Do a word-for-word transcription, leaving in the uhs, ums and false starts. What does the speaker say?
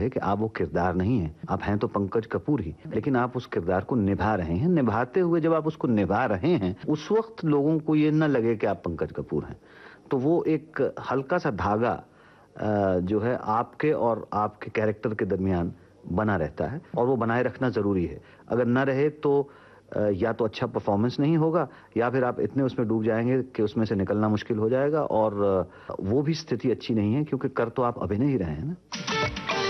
है कि आप वो किरदार नहीं हैं। आप हैं तो पंकज कपूर ही, लेकिन आप उस किरदार को निभा रहे हैं। निभाते हुए जब आप उसको निभा रहे हैं, उस वक्त लोगों को ये ना लगे कि आप पंकज कपूर हैं। तो वो एक हल्का सा धागा जो है आपके और आपके कैरेक्टर के दरमियान बना रहता है, और वो बनाए रखना जरूरी है। अगर ना रहे तो या तो अच्छा परफॉर्मेंस नहीं होगा, या फिर आप इतने उसमें डूब जाएंगे कि उसमें से निकलना मुश्किल हो जाएगा, और वो भी स्थिति अच्छी नहीं है, क्योंकि कर तो आप अभिनय ही रहे हैं ना।